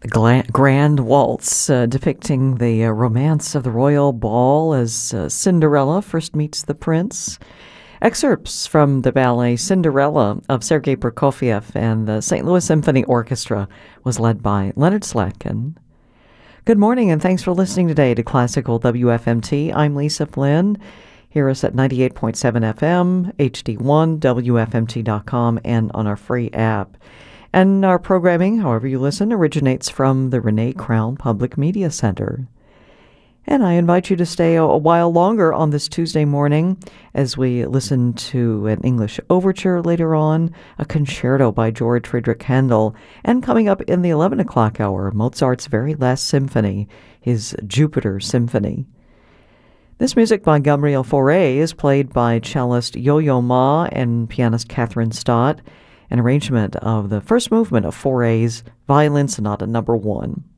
Grand waltz depicting the romance of the royal ball as Cinderella first meets the prince. Excerpts from the ballet Cinderella of Sergei Prokofiev and the St. Louis Symphony Orchestra was led by Leonard Slatkin. Good morning and thanks for listening today to Classical WFMT. I'm Lisa Flynn. Hear us at 98.7 FM, HD1, WFMT.com, and on our free app. And our programming, however you listen, originates from the Renee Crown Public Media Center. And I invite you to stay a while longer on this Tuesday morning as we listen to an English overture later on, a concerto by George Friedrich Handel, and coming up in the 11 o'clock hour, Mozart's very last symphony, his Jupiter Symphony. This music by Gabriel Fauré is played by cellist Yo-Yo Ma and pianist Catherine Stott, an arrangement of the first movement of Fauré's Violin Sonata No. 1.